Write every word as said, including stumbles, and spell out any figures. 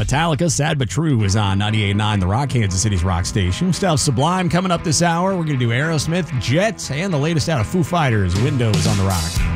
Metallica, Sad But True is on ninety-eight point nine The Rock, Kansas City's rock station. We still have Sublime coming up this hour. We're going to do Aerosmith, Jet, and the latest out of Foo Fighters, Windows on The Rock.